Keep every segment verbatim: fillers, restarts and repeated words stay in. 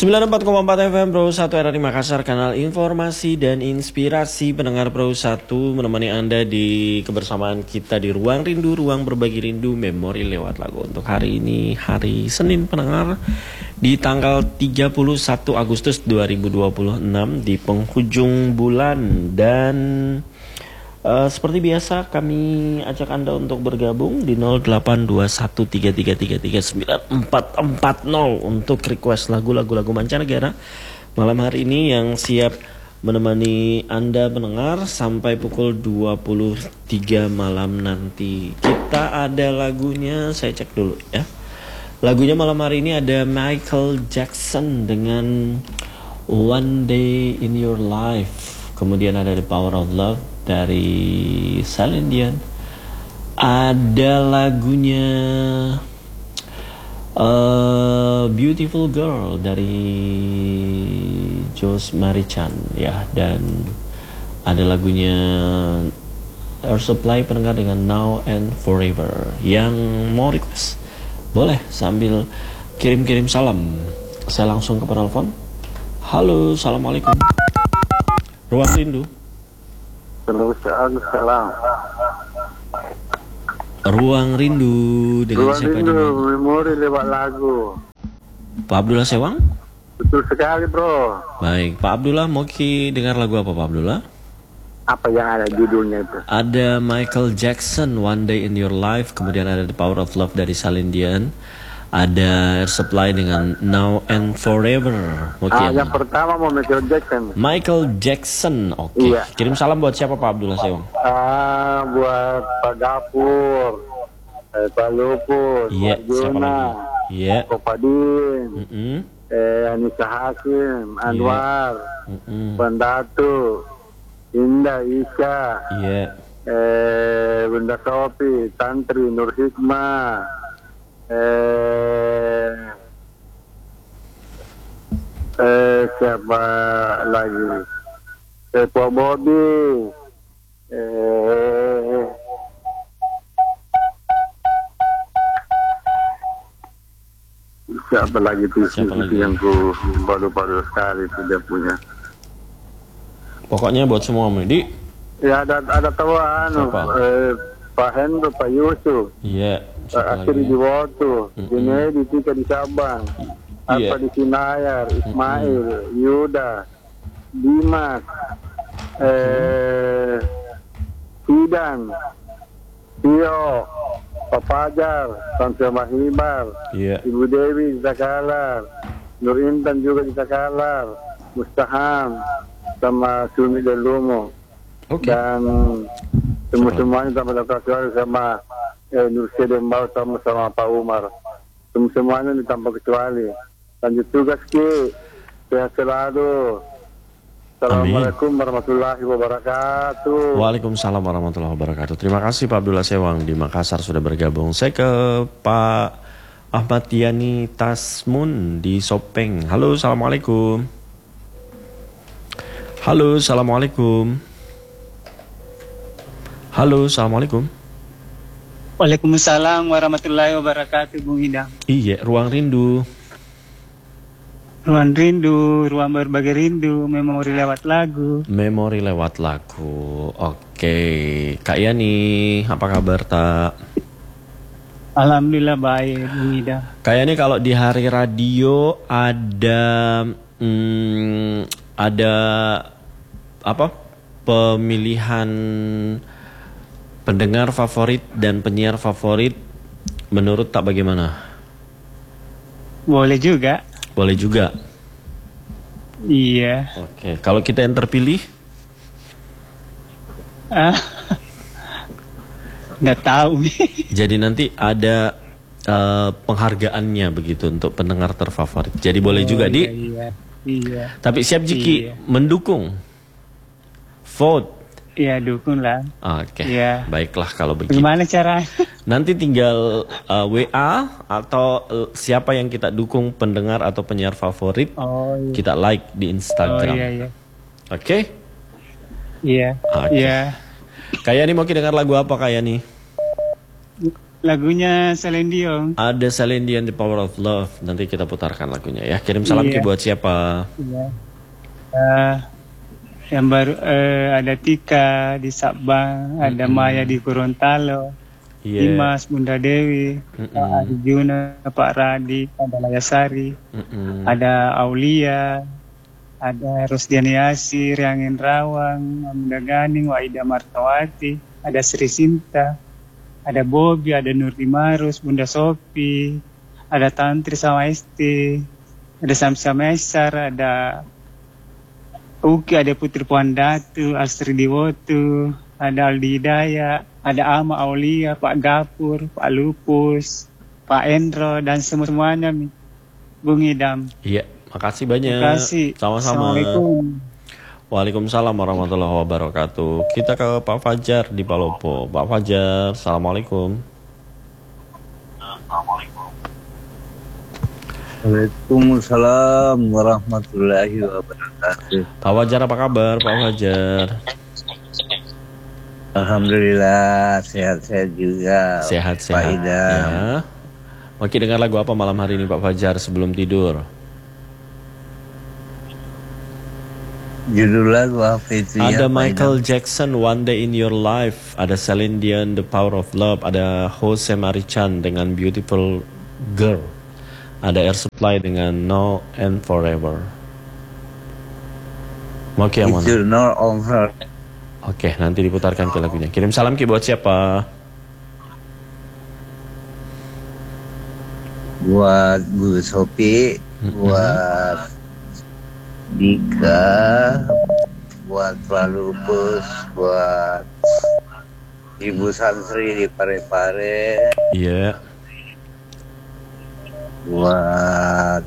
sembilan puluh empat koma empat F M Pro satu R R I Makassar, kanal informasi dan inspirasi pendengar Pro satu, menemani Anda di kebersamaan kita di Ruang Rindu, Ruang Berbagi Rindu, Memori lewat lagu. Untuk hari ini, hari Senin pendengar, di tanggal tiga puluh satu Agustus dua ribu dua puluh enam, di penghujung bulan. Dan uh, seperti biasa kami ajak Anda untuk bergabung di nol delapan dua satu tiga tiga tiga tiga sembilan empat empat nol untuk request lagu-lagu lagu mancanegara malam hari ini, yang siap menemani Anda mendengar sampai pukul dua puluh tiga malam nanti. Kita ada lagunya, saya cek dulu ya. Lagunya malam hari ini ada Michael Jackson dengan One Day in Your Life. Kemudian ada The Power of Love dari Celine Dion. Ada lagunya uh, Beautiful Girl dari Josh Marichan ya. Dan ada lagunya Air Supply pendengar dengan Now and Forever. Yang mau request boleh sambil kirim-kirim salam. Saya langsung ke penelpon. Halo, assalamualaikum. Ruang Rindu. Salam. Ruang Rindu dengan Ruang siapa Rindu, ini? Memori lewat lagu. Pak Abdullah Sewang? Betul sekali, bro. Baik, Pak Abdullah mau ki dengar lagu apa, Pak Abdullah? Apa yang ada judulnya itu? Ada Michael Jackson, One Day in Your Life. Kemudian ada The Power of Love dari Celine Dion. Ada Air Supply dengan Now and Forever. Mau Ah, ki yang pertama mau Michael Jackson. Michael Jackson, oke. Iya. Kirim salam buat siapa, Pak Abdullah Sewang? Ah, buat Pak Gapur, eh, Pak Lupus, Iya, Pak siapa Juna, lagi? Iya. Kopadin, Mm-mm. eh, Anissa Hakim, Anwar, Mm-mm. Pendatu, Indah Isya, Iya. eh, Bunda Sopi, Tantri, Nur Hikmah, eh, eh, siapa lagi? Eh, Pak Bobby, eh, siapa lagi tuh Siapa lagi? yang ku baru-baru sekali tidak punya. Pokoknya buat semua, Medi. Ya ada ada tahu anu Siapa? eh, Pak Hendro, Pak Yusuf, Iya. Pak Siapa Akhiri lagi? di Wotu, Mm-mm. Junedi Tika di Sabang, Iya. apa di Sinayar, Ismail, Yuda, Dimas, eh, Sidan, Tio, Pak Fajar, Tante Mahibar, Iya. Ibu Dewi di Takalar, Nur Intan juga di Takalar, Mustaham, sama Sumi dan Lumo. Oke. Dan semua-semuanya sama Dokter Kecuali sama eh, Nur Sedem Bau sama, sama Pak Umar. Semua-semuanya tanpa kecuali. Lanjut tugas Ki. Sehat selalu. Assalamualaikum warahmatullahi wabarakatuh. Waalaikumsalam warahmatullahi wabarakatuh. Terima kasih Pak Abdullah Sewang di Makassar sudah bergabung. Saya ke Pak Ahmad Yani Tasmun di Sopeng. Halo, assalamualaikum. Halo, assalamualaikum. Halo, assalamualaikum. Waalaikumsalam warahmatullahi wabarakatuh, Bung Idam. Iya, Ruang Rindu. Ruang Rindu, Ruang Berbagi Rindu, Memori lewat lagu. Memori lewat lagu. Oke, Kak Yani, apa kabar tak? Alhamdulillah baik, Bung Idam. Kak Yani, kalau di hari radio ada hmm, ada apa? Pemilihan pendengar favorit dan penyiar favorit, menurut tak bagaimana? Boleh juga. Boleh juga. Iya. Oke, kalau kita yang terpilih, Ah, nggak tahu. jadi nanti ada uh, penghargaannya begitu untuk pendengar terfavorit. Jadi boleh Oh, juga iya, di. Iya. Iya. Tapi siap Jiki Iya. mendukung, vote. Iya, dukung lah. Oke, Iya. baiklah kalau begitu. Gimana cara? Nanti tinggal uh, W A atau uh, siapa yang kita dukung, pendengar atau penyiar favorit, Oh, iya. kita like di Oh, Instagram. iya, iya. Oke? Iya. Oke. Iya. Kayak nih mau dengar lagu apa kayak nih? lagunya Celine Dion. Ada Celine Dion, The Power of Love. Nanti kita putarkan lagunya ya. Kirim salam Iya. Ki buat siapa? Iya. Eh, yang baru eh, ada Tika di Sabang, ada Mm-mm. Maya di Gorontalo, Iya. Dimas, Bunda Dewi, Mm-mm. Pak Arjuna, Pak Radi, ada Layasari, Mm-mm. ada Aulia, ada Rosdiani Yasir, Yangin Rawang, Amanda Ganing, Waida Martawati, ada Sri Sinta, ada Bobi, ada Nurdi Marus, Bunda Sopi, ada Tantri sama Esti, ada Samsa Mesar, ada Uki, ada Putri Puan Datu, Astri Diwotu, ada Aldi Hidayat, ada Ama Aulia, Pak Gapur, Pak Lupus, Pak Endro, dan semua-semuanya, Mi. Bung Idam. Iya, makasih banyak. Terima kasih. Sama-sama. Assalamualaikum. Waalaikumsalam warahmatullahi wabarakatuh. Kita ke Pak Fajar di Palopo. Pak Fajar, assalamualaikum. Waalaikumsalam warahmatullahi wabarakatuh. Pak Fajar apa kabar Pak Fajar? Alhamdulillah sehat-sehat juga. Pak Sehat-sehat Idam. ya. Oke, dengar lagu apa malam hari ini Pak Fajar sebelum tidur? Judul lagu apa itu Ada ya, Pak Michael Idam? Jackson One Day in Your Life, ada Celine Dion The Power of Love, ada Jose Marichan dengan Beautiful Girl, ada Air Supply dengan No and Forever. Oke, yang mana? Itu no over. Oke, nanti diputarkan ke lagunya. Kirim salam Ki buat siapa? Buat Bu Sopi, buat Dika, buat Pak Lupus, buat Ibu Santri di Parepare, Iya. buat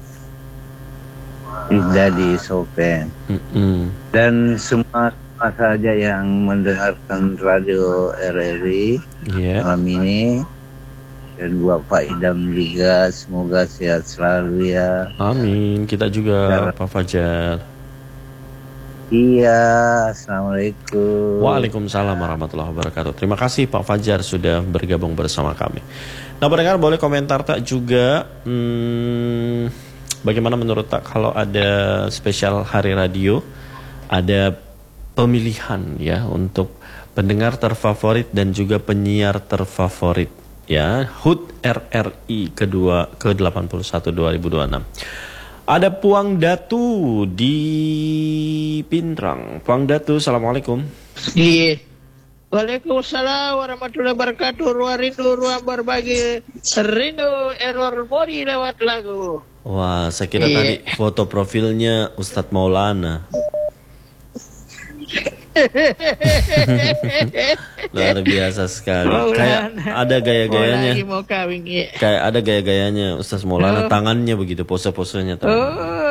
Ida di Sopen, Mm-mm. dan semua semua saja yang mendengarkan radio R R I Iya. malam ini, dan buat Pak Idam juga semoga sehat selalu ya. Amin. Kita juga Pak Fajar. Iya, assalamualaikum. Waalaikumsalam warahmatullahi wabarakatuh. Terima kasih Pak Fajar sudah bergabung bersama kami. Nah, pendengar boleh komentar tak juga hmm, bagaimana menurut tak kalau ada spesial hari radio, ada pemilihan ya untuk pendengar terfavorit dan juga penyiar terfavorit ya, H U T R R I kedua ke delapan puluh satu dua ribu dua puluh enam. Ada Puang Datu di Pindrang. Puang Datu, assalamualaikum. Iya. Waalaikumsalam warahmatullahi wabarakatuh. Ruang rindu, ruang berbagi. Rindu error body lewat lagu. Wah, saya kira Iya. tadi foto profilnya Ustadz Maulana. Luar biasa sekali. Kayak ada gaya-gayanya. Mau lagi mau kawin ya. Kayak ada gaya-gayanya Ustadz Maulana, tangannya begitu, pose-posenya tangan. Oh.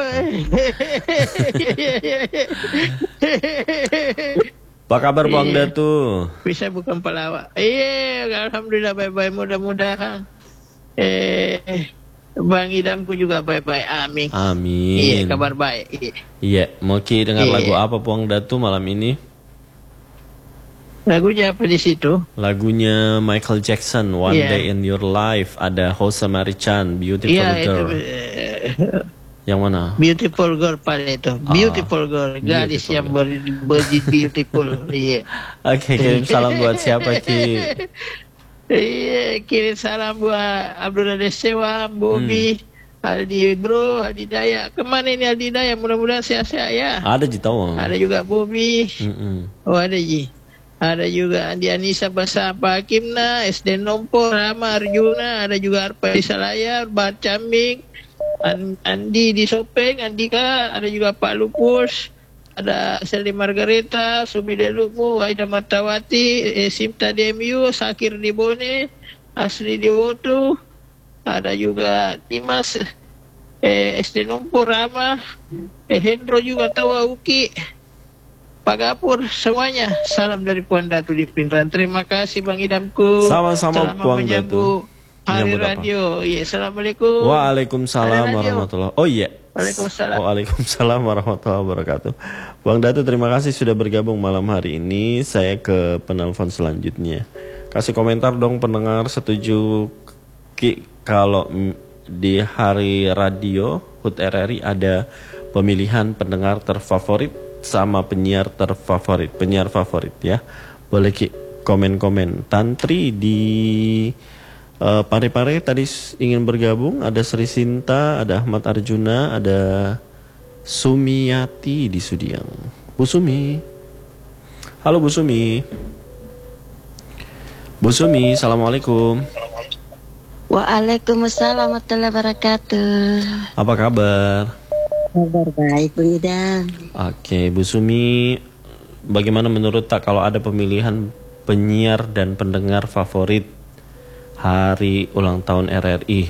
Apa kabar Bang Iya. Datu? Bisa bukan pelawak. Iya, alhamdulillah baik-baik, mudah-mudahan. Eh, Bang Idamku juga baik-baik. Amin. Iya, Amin. kabar baik. Iya. Iya, mau Ki dengar Iya. lagu apa Bang Datu malam ini? Lagunya apa di situ? Lagunya Michael Jackson, One Iya. Day in Your Life. Ada Jose Marichan, Beautiful Iya, itu. Girl. eh, Yang mana? Beautiful girl pada itu. Beautiful girl. Gadis beautiful yang ber, ber- beautiful. Iya. Oke, kirim salam buat siapa Ki? Iya, kirim salam buat Abdul Desewa, Bobi, Aldi Bro, Aldi Daya. Kemana ini Aldi Daya? Mudah-mudahan sehat-sehat ya. Ada Ji Tawang. Ada juga Bobi. Mm-mm. Oh, ada Ji. Ada juga Andi Anissa Basa Pak Hakimna, S D Nompo, Rama Arjuna, ada juga Arpa di Salayar, Bat Cambing, An- Andi di Sopeng, Andika, ada juga Pak Lupus, ada Seli Margareta, Sumide Lukmu, Aida Martawati, eh, Simta D M U, Sakir di Bone, Asri di Wotu, ada juga Dimas, eh, S D Nompo, Rama, eh, Hendro juga Tawa Uki, Pak Gapur, semuanya. Salam dari Puan Datu di Pindrang. Terima kasih Bang Idamku. Sama-sama, Selamat Puan menyambut Hari Menyambut apa? Radio. Iya, Assalamualaikum. Waalaikumsalam Hari radio. warahmatullahi Oh iya. Waalaikumsalam. Waalaikumsalam warahmatullahi wabarakatuh. Bang Datu, terima kasih sudah bergabung malam hari ini. Saya ke penelpon selanjutnya. Kasih komentar dong pendengar, setuju Ki kalau di hari radio H U T R R I ada pemilihan pendengar terfavorit sama penyiar terfavorit, penyiar favorit ya. Boleh Ki komen-komen. Tantri di uh, Pare-Pare tadi ingin bergabung, ada Sri Sinta, ada Ahmad Arjuna, ada Sumiati di Sudiang. Bu Sumi. Halo Bu Sumi. Bu Sumi, Assalamualaikum. Waalaikumsalam warahmatullahi wabarakatuh. Apa kabar? Kabar baik, Bu Idam. Oke, Bu Sumi, bagaimana menurut tak kalau ada pemilihan penyiar dan pendengar favorit hari ulang tahun R R I?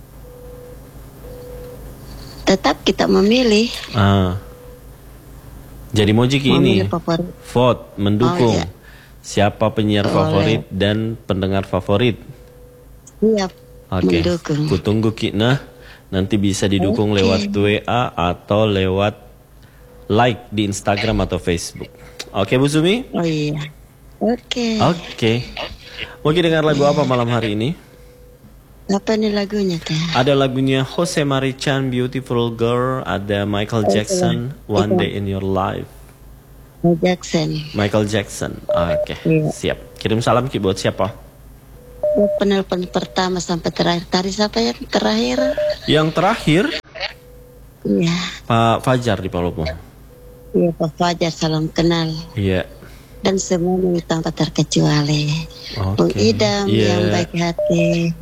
Tetap kita memilih. Ah. Jadi mau jiki ini vote mendukung oh, iya. siapa penyiar Boleh. favorit dan pendengar favorit. Siap. Oke. Mendukung. Kutunggu Ki. Nah, nanti bisa didukung okay. lewat W A atau lewat like di Instagram atau Facebook. Oke Bu Sumi? Oh iya. Oke. Oke. Okay. Mau dengar lagu apa malam hari ini? Apa nih lagunya teh? Ada lagunya Jose Marichan, Beautiful Girl. Ada Michael Jackson, One Day in Your Life. Michael Jackson. Michael Jackson. Oke, okay. Iya. Siap. Kirim salam Ki buat siapa? Buat penelpon pertama sampai terakhir. Tadi siapa yang terakhir? Yang terakhir? Iya. Pak Fajar di Palopo. Iya, Pak Fajar, salam kenal. Iya. Dan semuanya tanpa terkecuali. Okay. Bung Idam yeah. yang baik hati.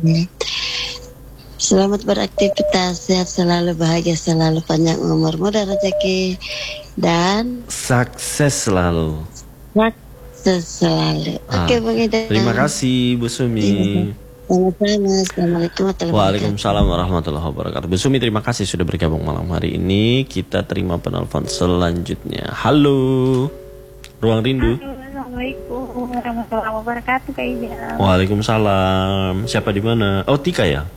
Selamat beraktivitas, sehat selalu, bahagia selalu, panjang umur, mudah rezeki, dan sukses selalu. Sukses selalu. Ah, Oke, Bung Idam. Terima kasih Bu Sumi. Sama-sama. Assalamualaikum warahmatullahi wabarakatuh. Waalaikumsalam warahmatullahi wabarakatuh. Bu Sumi, terima kasih sudah bergabung malam hari ini. Kita terima penelpon selanjutnya. Halo, Ruang Rindu. Halo, Assalamualaikum warahmatullahi wabarakatuh, Kak Ida. Waalaikumsalam. Siapa di mana? Oh, Tika ya?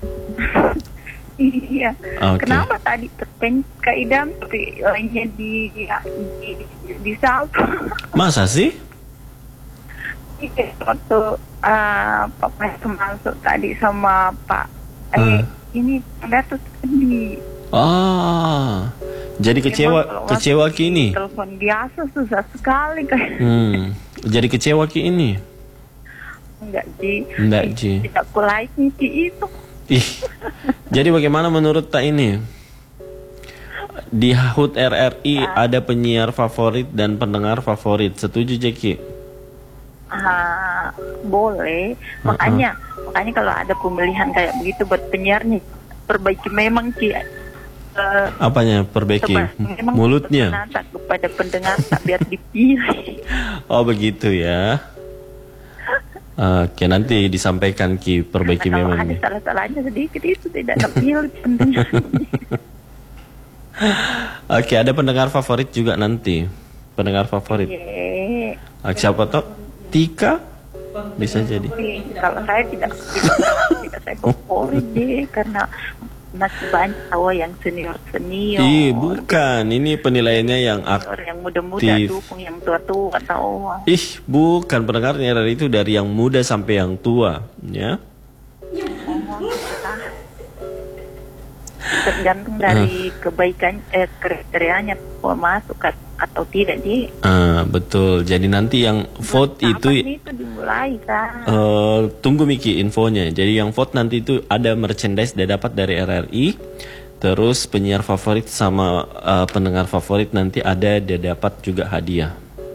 Iya. Okay. Kenapa tadi terpencet Kak Idam tapi lainnya di ya, di, di, di salto? Masa sih? Iya, waktu uh, Pak Pres masuk tadi sama Pak eh, uh. ini Datuk di. Ah. Jadi kecewa kecewa Ki ini. Telepon biasa susah sekali kayak. Hmm. Jadi kecewa Ki ini. Enggak Ji. Enggak Ji. Tidak ku like Ki itu. Ih. Jadi bagaimana menurut tak ini? Di H U T R R I nah. ada penyiar favorit dan pendengar favorit. Setuju Jeki? Ah, boleh. Makanya uh-huh. makanya kalau ada pemilihan kayak begitu buat penyiarnya perbaiki memang Ki. Uh, Apanya perbaiki? Mulutnya kepada pendengar tak biar dipilih. Oh begitu ya. Oke, nanti disampaikan Ki perbaiki nah, memang. Kalau ada salah-salahnya sedikit itu tidak terpilih pendengar. Oke, ada pendengar favorit juga nanti. Pendengar favorit. Yeah. Oke, siapa toh? Tika? Bisa jadi. Kalau saya tidak tidak, tidak saya favorit deh karena masih banyak tahu yang senior-senior. Ih, bukan. Ini penilaiannya yang aktif. Yang muda-muda dukung, yang tua-tua tahu. Ih, bukan. Pendengarnya dari itu dari yang muda sampai yang tua, ya. Tergantung dari kebaikan eh, kriterianya masuk atau tidak di. Ah, betul. Jadi nanti yang vote nah, itu itu dimulai kan. Uh, tunggu Miki infonya. Jadi yang vote nanti itu ada merchandise dia dapat dari R R I. Terus penyiar favorit sama uh, pendengar favorit nanti ada dia dapat juga hadiah.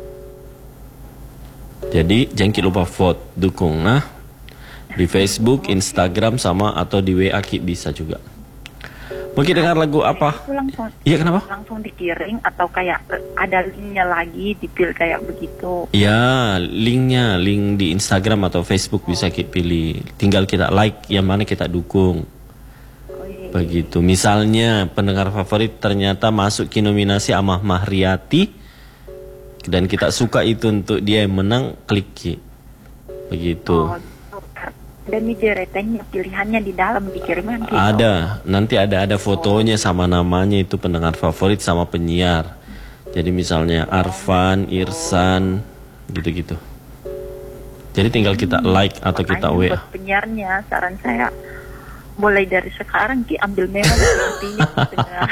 Jadi jangan lupa vote, dukung. Nah, di Facebook, Instagram sama atau di W A Ki bisa juga. Mungkin dengar lagu apa? Langsung, iya kenapa? Langsung dikirim atau kayak ada linknya lagi dipilih kayak begitu? Ya, linknya, link di Instagram atau Facebook bisa kita pilih. Tinggal kita like yang mana kita dukung. Oh, iya. Begitu. Misalnya pendengar favorit ternyata masuk ke nominasi Amah Mahriyati dan kita suka itu untuk dia yang menang, klik Ki. Begitu. Oh. Dan ini deretannya pilihannya di dalam dikiriman gitu. Ada, nanti ada ada fotonya sama namanya itu pendengar favorit sama penyiar. Jadi misalnya Arfan, Irsan, gitu-gitu. Jadi tinggal kita like atau kita Makanya W A. buat penyiarnya, saran saya mulai dari sekarang Ki ambil memang sepertinya setengah.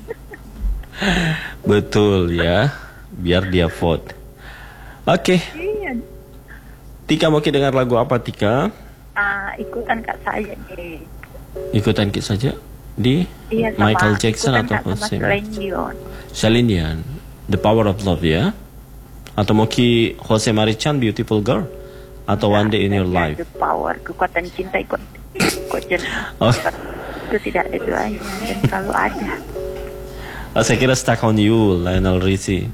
Betul ya, biar dia vote. Oke, Iya. Tika mau Ki dengar lagu apa Tika? Ah, ikutan kak saya nih. Ikutan Ki saja di Iya, sama, Michael Jackson ikutan atau Kak sama Jose Celine Dion. Celine Dion, The Power of Love ya? Atau mau Ki Jose Marichan, Beautiful Girl? Atau One Day in Your Saya Life? The Power, kekuatan cinta ikut ikut jen. Oh. Itu tidak ada duanya dan selalu ada. Oh, saya kira Stuck on You, Lionel Richie.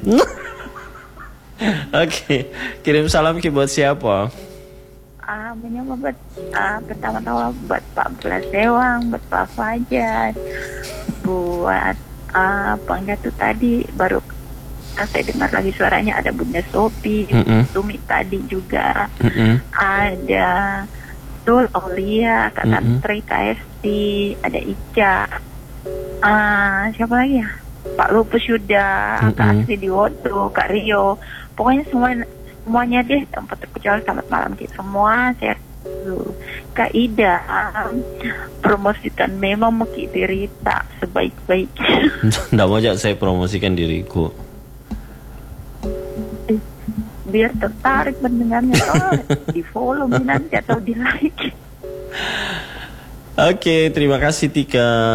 Oke, kirim salam Ki buat siapa? Ah, menyapa buat ah, pertama-tama buat Pak Belas Dewang, buat Pak Fajar, buat ah, Bang Datu tadi baru ah, saya dengar lagi suaranya ada Bunda Sopi, Mm-mm. Tumi tadi juga, Mm-mm. ada Tul Aulia, Kak Mm-mm. Tantri, K S T, ada Ica, ah, siapa lagi ya? Pak Lupus Yuda, Kak Mm-mm. Asri Diwoto, Kak Rio, pokoknya semua semuanya deh tanpa terkecuali. Selamat malam kita semua, sehat dulu. Kak Ida, promosikan memang Meki Derita sebaik-baiknya. Nggak mau ajak saya promosikan diriku. Biar tertarik mendengarnya, oh, di follow nanti atau di like. Oke, terima kasih Tika.